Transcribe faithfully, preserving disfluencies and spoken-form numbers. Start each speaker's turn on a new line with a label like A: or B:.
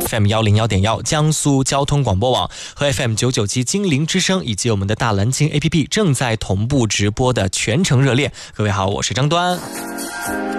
A: F M 一零一点一江苏交通广播网和 F M 九九七精灵之声以及我们的大蓝鲸 A P P 正在同步直播的全程热恋。各位好，我是张端。